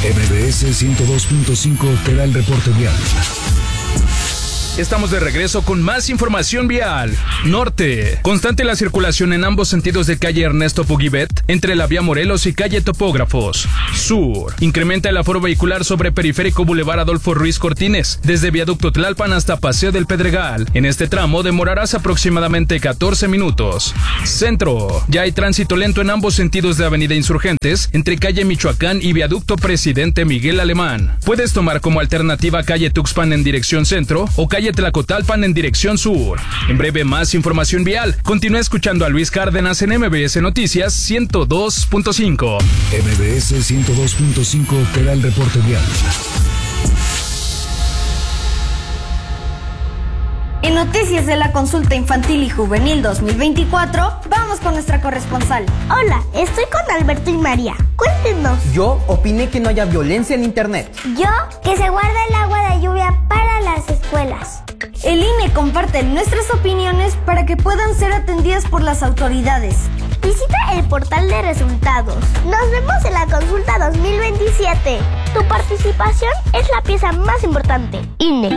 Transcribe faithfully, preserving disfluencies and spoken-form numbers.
M B S ciento dos punto cinco te da el reporte vial. Estamos de regreso con más información vial. Norte. Constante la circulación en ambos sentidos de calle Ernesto Pugibet, entre la vía Morelos y calle Topógrafos. Sur. Incrementa el aforo vehicular sobre Periférico Boulevard Adolfo Ruiz Cortines, desde Viaducto Tlalpan hasta Paseo del Pedregal. En este tramo demorarás aproximadamente catorce minutos. Centro. Ya hay tránsito lento en ambos sentidos de Avenida Insurgentes, entre calle Michoacán y Viaducto Presidente Miguel Alemán. Puedes tomar como alternativa calle Tuxpan en dirección centro o calle Tlacotalpan en dirección sur. En breve, más información vial. Continúa escuchando a Luis Cárdenas en M B S Noticias ciento dos punto cinco. M B S ciento dos punto cinco te da el reporte vial. En Noticias de la Consulta Infantil y Juvenil dos mil veinticuatro, vamos con nuestra corresponsal. Hola, estoy con Alberto y María. Cuéntenos. Yo opiné que no haya violencia en internet. Yo, que se guarde el agua de lluvia para las escuelas. El I N E comparte nuestras opiniones para que puedan ser atendidas por las autoridades. Visita el portal de resultados. Nos vemos en la consulta dos mil veintisiete. Tu participación es la pieza más importante. I N E.